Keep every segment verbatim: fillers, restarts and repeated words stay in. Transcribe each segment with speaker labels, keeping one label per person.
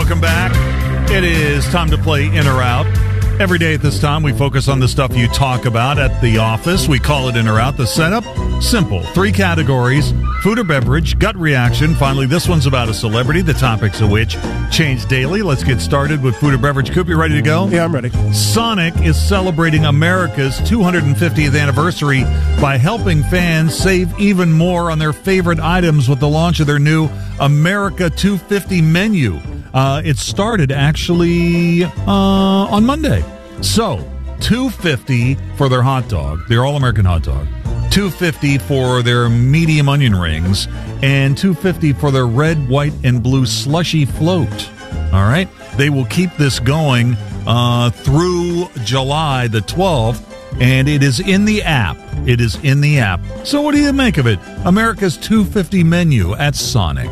Speaker 1: welcome back. It is time to play In or Out. Every day at this time, we focus on the stuff you talk about at the office. We call it In or Out. The setup, simple. Three categories, food or beverage, gut reaction. Finally, this one's about a celebrity, the topics of which change daily. Let's get started with food or beverage. Coop, you ready to go?
Speaker 2: Yeah, I'm ready.
Speaker 1: Sonic is celebrating America's two hundred fiftieth anniversary by helping fans save even more on their favorite items with the launch of their new America two fifty menu. Uh, it started actually uh, on Monday. So, two fifty for their hot dog, their all-American hot dog, two fifty for their medium onion rings, and two fifty for their red, white, and blue slushy float. All right? They will keep this going uh, through July the twelfth, and it is in the app. It is in the app. So what do you make of it? America's two fifty menu at Sonic.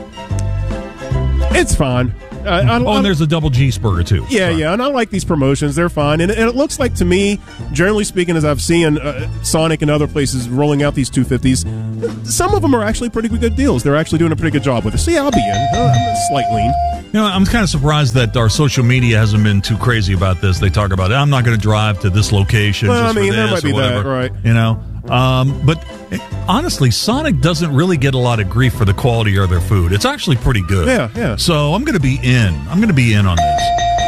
Speaker 2: It's fine. Uh, I,
Speaker 1: oh, and there's a double cheeseburger, too.
Speaker 2: Yeah,
Speaker 1: Sorry.
Speaker 2: yeah, and I like these promotions. They're fine. And, and it looks like, to me, generally speaking, as I've seen uh, Sonic and other places rolling out these two fifties, some of them are actually pretty good deals. They're actually doing a pretty good job with it. So, yeah, I'll be in. Uh, I'm a slight lean.
Speaker 1: You know, I'm kind of surprised that our social media hasn't been too crazy about this. They talk about, I'm not going to drive to this location
Speaker 2: Well,
Speaker 1: just
Speaker 2: I mean,
Speaker 1: for
Speaker 2: there
Speaker 1: this
Speaker 2: might be
Speaker 1: or whatever.
Speaker 2: that, right.
Speaker 1: You know? Um, but honestly, Sonic doesn't really get a lot of grief for the quality of their food. It's actually pretty good.
Speaker 2: Yeah, yeah.
Speaker 1: So I'm going to be in. I'm going to be in on this.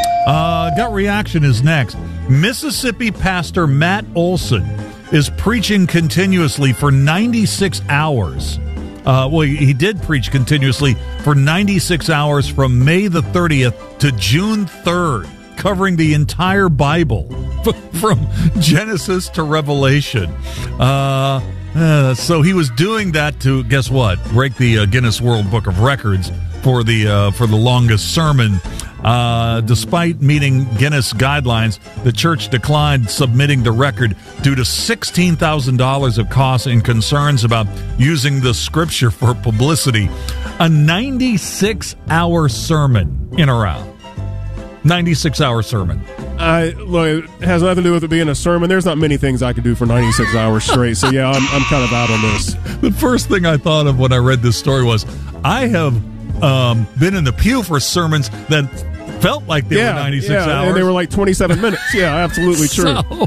Speaker 1: Uh, gut reaction is next. Mississippi pastor Matt Olson is preaching continuously for ninety-six hours. Uh, well, he did preach continuously for ninety-six hours from May the thirtieth to June third, covering the entire Bible from Genesis to Revelation. Uh, uh, so he was doing that to, guess what, break the uh, Guinness World Book of Records for the uh, for the longest sermon. Uh, despite meeting Guinness guidelines, the church declined submitting the record due to sixteen thousand dollars of costs and concerns about using the scripture for publicity. A ninety-six hour sermon in or out. ninety-six hour sermon.
Speaker 2: I, look, it has nothing to do with it being a sermon. There's not many things I can do for ninety-six hours straight. So, yeah, I'm, I'm kind of out on this.
Speaker 1: The first thing I thought of when I read this story was, I have um, been in the pew for sermons that felt like they
Speaker 2: yeah,
Speaker 1: were ninety-six
Speaker 2: yeah,
Speaker 1: hours.
Speaker 2: and they were like twenty-seven minutes. Yeah, absolutely true.
Speaker 1: So,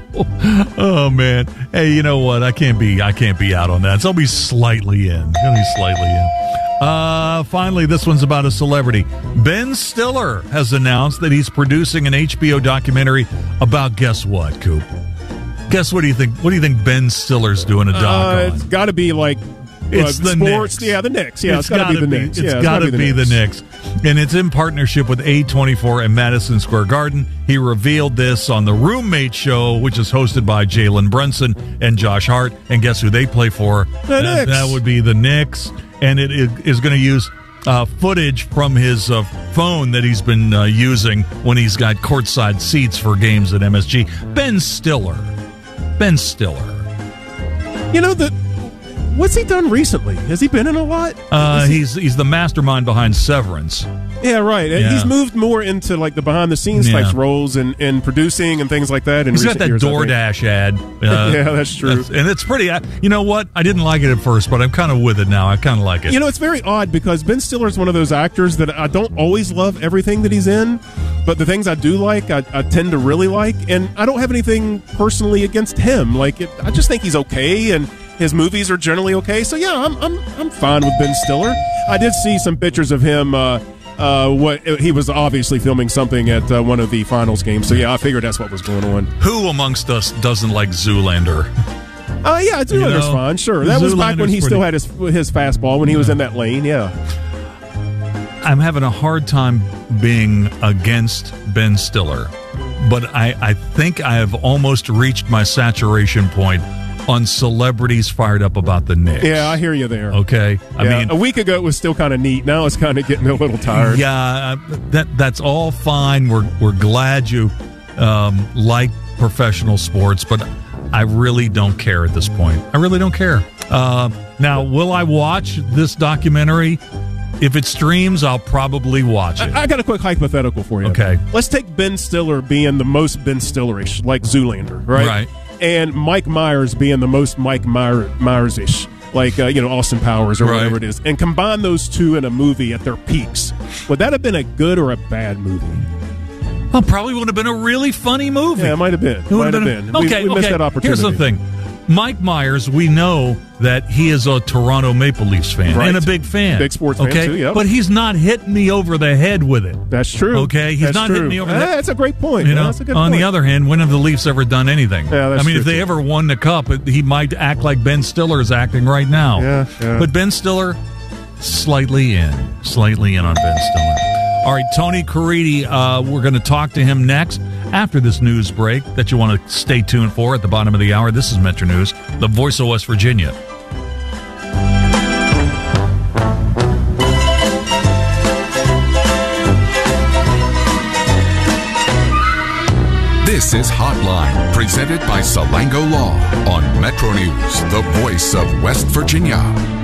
Speaker 1: oh, man. Hey, you know what? I can't be I can't be out on that. So I'll be slightly in. I'll be slightly in. Uh, finally, this one's about a celebrity. Ben Stiller has announced that he's producing an H B O documentary about, guess what, Coop? Guess what do you think? What do you think Ben Stiller's doing a doc
Speaker 2: Uh,
Speaker 1: on?
Speaker 2: it's got to be like
Speaker 1: It's
Speaker 2: uh,
Speaker 1: the
Speaker 2: sports.
Speaker 1: Knicks.
Speaker 2: Yeah, the Knicks. Yeah,
Speaker 1: it's
Speaker 2: it's got to be the
Speaker 1: be,
Speaker 2: Knicks.
Speaker 1: It's
Speaker 2: yeah,
Speaker 1: got to be the
Speaker 2: Knicks.
Speaker 1: Knicks. And it's in partnership with A twenty-four and Madison Square Garden. He revealed this on the Roommate Show, which is hosted by Jalen Brunson and Josh Hart. And guess who they play for?
Speaker 2: The
Speaker 1: that,
Speaker 2: Knicks.
Speaker 1: that would be the Knicks. And it is going to use uh, footage from his uh, phone that he's been uh, using when he's got courtside seats for games at M S G. Ben Stiller. Ben Stiller.
Speaker 2: You know, the what's he done recently? Has he been in a lot?
Speaker 1: Uh,
Speaker 2: he,
Speaker 1: he's he's the mastermind behind Severance.
Speaker 2: yeah, right.
Speaker 1: Yeah.
Speaker 2: He's moved more into like the behind the scenes
Speaker 1: Yeah.
Speaker 2: types roles and, and producing and things like that. In
Speaker 1: He's got
Speaker 2: recent
Speaker 1: that
Speaker 2: years, I think.
Speaker 1: DoorDash ad. Uh,
Speaker 2: Yeah, that's true.
Speaker 1: and it's pretty. uh, You know what? I didn't like it at first, but I'm kind of with it now. I kind of like it.
Speaker 2: You know, it's very odd because Ben Stiller is one of those actors that I don't always love everything that he's in, but the things I do like, I, I tend to really like, and I don't have anything personally against him. Like, it, I just think he's okay, and his movies are generally okay. So yeah, I'm I'm I'm fine with Ben Stiller. I did see some pictures of him. Uh, uh, what he was obviously filming something at uh, one of the finals games. So yeah, I figured that's what was going on.
Speaker 1: Who amongst us doesn't like Zoolander?
Speaker 2: Uh, yeah, Zoolander's
Speaker 1: You know,
Speaker 2: fine. Sure, that was back when
Speaker 1: Zoolander's
Speaker 2: he still
Speaker 1: pretty-
Speaker 2: had his his fastball when he was in that lane. Yeah.
Speaker 1: I'm having a hard time being against Ben Stiller, but I, I think I have almost reached my saturation point on celebrities fired up about the Knicks.
Speaker 2: Yeah, I hear you there.
Speaker 1: Okay, I
Speaker 2: Yeah,
Speaker 1: mean,
Speaker 2: a week ago it was still kind of neat. Now it's kind of getting a little tired.
Speaker 1: yeah, uh, that that's all fine. We're we're glad you um, like professional sports, but I really don't care at this point. I really don't care. Uh, now, will I watch this documentary? If it streams, I'll probably watch it.
Speaker 2: I, I got a quick hypothetical for you.
Speaker 1: Okay.
Speaker 2: Let's take Ben Stiller being the most Ben Stillerish, like Zoolander, right?
Speaker 1: Right.
Speaker 2: And Mike Myers being the most Mike Meyer, Myers-ish, like, uh, you know, Austin Powers or
Speaker 1: Right.
Speaker 2: whatever it is. And combine those two in a movie at their peaks. Would that have been a good or a bad movie?
Speaker 1: Well, probably would have been a really funny movie.
Speaker 2: Yeah, it might have been. It might have been. been.
Speaker 1: Okay,
Speaker 2: we, we
Speaker 1: okay.
Speaker 2: missed that opportunity.
Speaker 1: Here's the thing. Mike Myers, we know that he is a Toronto Maple Leafs fan
Speaker 2: Right.
Speaker 1: and a big fan.
Speaker 2: Big sports fan,
Speaker 1: okay?
Speaker 2: too, yep.
Speaker 1: But he's not hitting me over the head with it.
Speaker 2: That's true.
Speaker 1: Okay? He's
Speaker 2: That's
Speaker 1: not
Speaker 2: true.
Speaker 1: hitting me over the
Speaker 2: Ah,
Speaker 1: head.
Speaker 2: That's a great point.
Speaker 1: You
Speaker 2: Yeah,
Speaker 1: know,
Speaker 2: that's a good
Speaker 1: on
Speaker 2: point.
Speaker 1: the other hand, when have the Leafs ever done anything?
Speaker 2: Yeah, that's
Speaker 1: I mean,
Speaker 2: true,
Speaker 1: if they
Speaker 2: too.
Speaker 1: ever won the cup, it, he might act like Ben Stiller is acting right now.
Speaker 2: Yeah, yeah.
Speaker 1: But Ben Stiller, slightly in. Slightly in on Ben Stiller. All right, Tony Caridi, uh, we're going to talk to him next after this news break that you want to stay tuned for at the bottom of the hour. This is Metro News, the voice of West Virginia.
Speaker 3: This is Hotline, presented by Salango Law on Metro News, the voice of West Virginia.